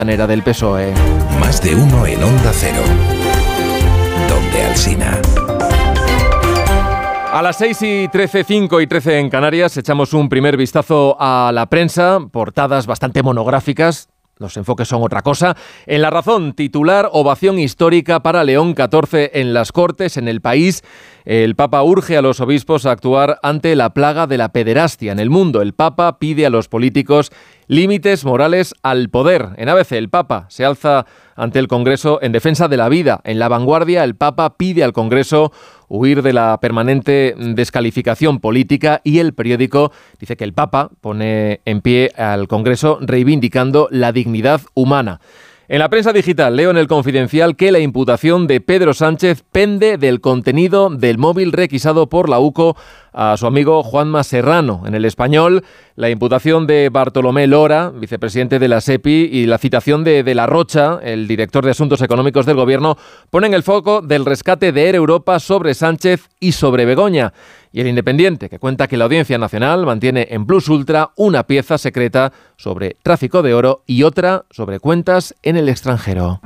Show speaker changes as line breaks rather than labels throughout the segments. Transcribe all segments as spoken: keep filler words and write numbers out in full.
Era del P S O E.
Más de uno en Onda Cero. Donde Alsina.
A las seis y trece, cinco y trece en Canarias, echamos un primer vistazo a la prensa, portadas bastante monográficas. Los enfoques son otra cosa. En La Razón, titular, ovación histórica para León catorce en las Cortes. En El País, el Papa urge a los obispos a actuar ante la plaga de la pederastia en el mundo. El Papa pide a los políticos límites morales al poder. En A B C, el Papa se alza ante el Congreso en defensa de la vida. En La Vanguardia, el Papa pide al Congreso huir de la permanente descalificación política, y El Periódico dice que el Papa pone en pie al Congreso reivindicando la dignidad humana. En la prensa digital leo en El Confidencial que la imputación de Pedro Sánchez pende del contenido del móvil requisado por la UCO a su amigo Juanma Serrano. En El Español, la imputación de Bartolomé Lora, vicepresidente de la SEPI, y la citación de De la Rocha, el director de Asuntos Económicos del Gobierno, ponen el foco del rescate de Air Europa sobre Sánchez y sobre Begoña. Y El Independiente, que cuenta que la Audiencia Nacional mantiene en Plus Ultra una pieza secreta sobre tráfico de oro y otra sobre cuentas en el extranjero.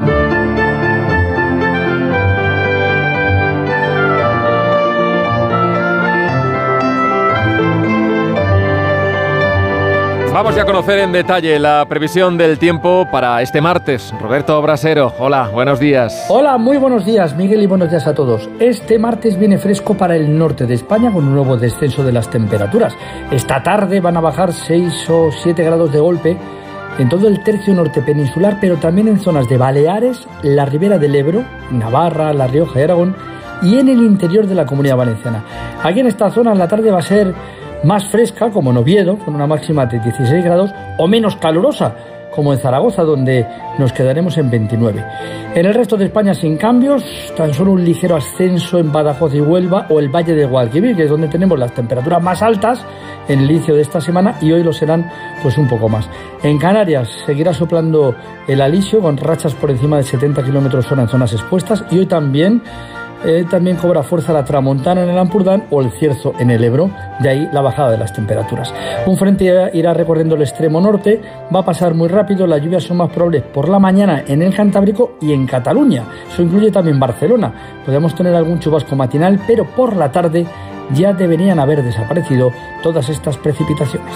Vamos ya a conocer en detalle la previsión del tiempo para este martes. Roberto Brasero, hola, buenos días.
Hola, muy buenos días, Miguel, y buenos días a todos. Este martes viene fresco para el norte de España con un nuevo descenso de las temperaturas. Esta tarde van a bajar seis o siete grados de golpe en todo el tercio norte peninsular, pero también en zonas de Baleares, la Ribera del Ebro, Navarra, La Rioja y Aragón, y en el interior de la Comunidad Valenciana. Aquí en esta zona la tarde va a ser más fresca, como en Oviedo, con una máxima de dieciséis grados, o menos calurosa, como en Zaragoza, donde nos quedaremos en veintinueve. En el resto de España sin cambios, tan solo un ligero ascenso en Badajoz y Huelva o el Valle de Guadalquivir, que es donde tenemos las temperaturas más altas en el inicio de esta semana, y hoy lo serán pues un poco más. En Canarias seguirá soplando el alisio con rachas por encima de setenta kilómetros hora en zonas expuestas, y hoy también Eh, también cobra fuerza la tramontana en el Ampurdán o el cierzo en el Ebro, de ahí la bajada de las temperaturas. Un frente irá recorriendo el extremo norte, va a pasar muy rápido, las lluvias son más probables por la mañana en el Cantábrico y en Cataluña. Eso incluye también Barcelona. Podemos tener algún chubasco matinal, pero por la tarde ya deberían haber desaparecido todas estas precipitaciones.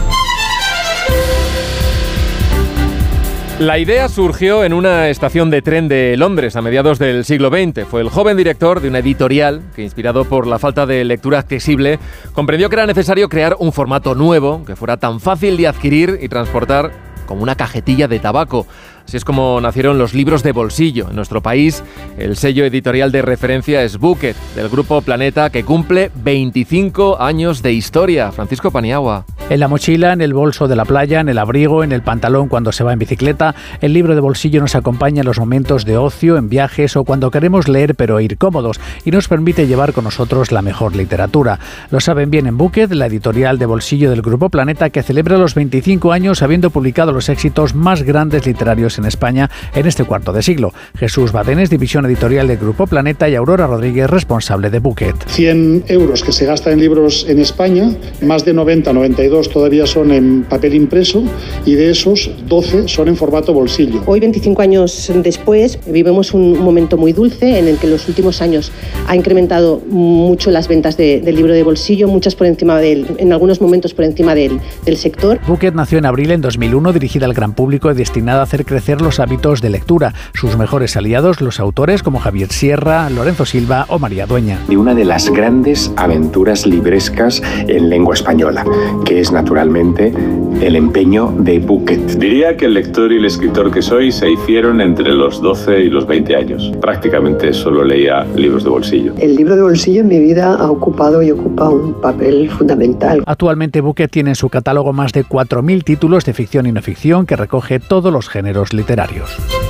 La idea surgió en una estación de tren de Londres a mediados del siglo veinte. Fue el joven director de una editorial que, inspirado por la falta de lectura accesible, comprendió que era necesario crear un formato nuevo que fuera tan fácil de adquirir y transportar como una cajetilla de tabaco. Así es como nacieron los libros de bolsillo. En nuestro país, el sello editorial de referencia es Bucket, del Grupo Planeta, que cumple veinticinco años de historia. Francisco Paniagua.
En la mochila, en el bolso de la playa, en el abrigo, en el pantalón cuando se va en bicicleta, el libro de bolsillo nos acompaña en los momentos de ocio, en viajes o cuando queremos leer pero ir cómodos, y nos permite llevar con nosotros la mejor literatura. Lo saben bien en Bucket, la editorial de bolsillo del Grupo Planeta, que celebra los veinticinco años habiendo publicado los éxitos más grandes literarios en España en este cuarto de siglo. Jesús Badenes, división editorial del Grupo Planeta, y Aurora Rodríguez, responsable de Bucket.
cien euros que se gastan en libros en España, más de noventa, noventa y dos todavía son en papel impreso, y de esos doce son en formato bolsillo.
Hoy, veinticinco años después, vivimos un momento muy dulce en el que en los últimos años ha incrementado mucho las ventas de, del libro de bolsillo, muchas por encima del, en algunos momentos por encima del, del sector.
Bucket nació en abril en dos mil uno, dirigida al gran público y destinada a hacer crecer los hábitos de lectura. Sus mejores aliados, los autores como Javier Sierra, Lorenzo Silva o María Dueña.
De una de las grandes aventuras librescas en lengua española, que es naturalmente el empeño de Bucket.
Diría que el lector y el escritor que soy se hicieron entre los doce y los veinte años. Prácticamente solo leía libros de bolsillo.
El libro de bolsillo en mi vida ha ocupado y ocupa un papel fundamental.
Actualmente Bucket tiene en su catálogo más de cuatro mil títulos de ficción y no ficción que recoge todos los géneros literarios.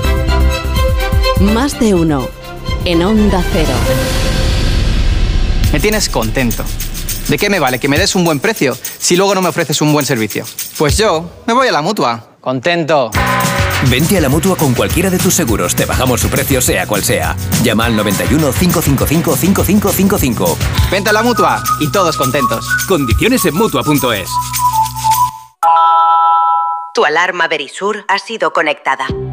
Más de uno en Onda Cero.
Me tienes contento. ¿De qué me vale que me des un buen precio si luego no me ofreces un buen servicio? Pues yo me voy a la Mutua. Contento.
Vente a la Mutua con cualquiera de tus seguros. Te bajamos su precio sea cual sea. Llama al noventa y uno, cinco cinco cinco, cinco cinco cinco cinco.
Vente a la Mutua y todos contentos.
Condiciones en Mutua punto es.
Tu alarma Verisur ha sido conectada.